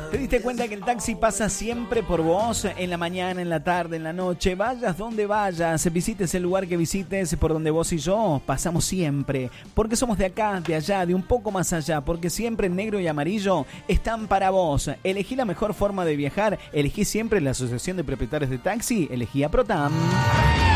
¿Te diste cuenta que el taxi pasa siempre por vos? En la mañana, en la tarde, en la noche, vayas donde vayas, visites el lugar que visites, por donde vos y yo pasamos siempre. Porque somos de acá, de allá, de un poco más allá, porque siempre en negro y amarillo están para vos. Elegí la mejor forma de viajar, elegí siempre la Asociación de Propietarios de Taxi, elegí a Protam.